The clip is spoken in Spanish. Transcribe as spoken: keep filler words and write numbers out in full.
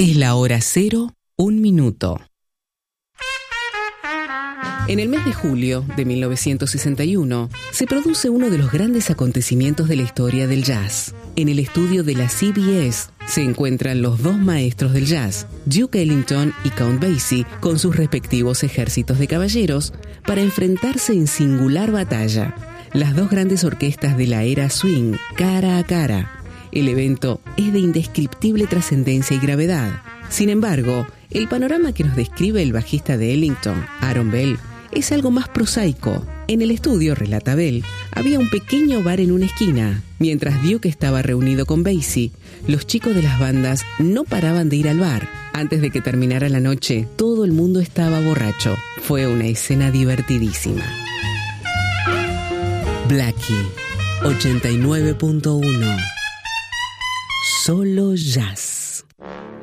Es la hora cero, un minuto. En el mes de julio de mil novecientos sesenta y uno se produce uno de los grandes acontecimientos de la historia del jazz. En el estudio de la C B S se encuentran los dos maestros del jazz, Duke Ellington y Count Basie, con sus respectivos ejércitos de caballeros, para enfrentarse en singular batalla. Las dos grandes orquestas de la era swing, cara a cara. El evento es de indescriptible trascendencia y gravedad. Sin embargo, el panorama que nos describe el bajista de Ellington, Aaron Bell, es algo más prosaico. En el estudio, relata Bell, había un pequeño bar en una esquina. Mientras Duke estaba reunido con Basie, los chicos de las bandas no paraban de ir al bar. Antes de que terminara la noche, todo el mundo estaba borracho. Fue una escena divertidísima. Blackie, ochenta y nueve punto uno. Solo jazz.